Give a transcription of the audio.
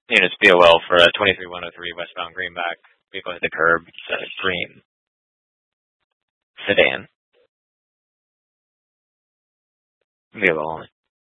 Units BOL for a 23103 westbound Greenback. Vehicle hit the curb. It's a green sedan. BOL only.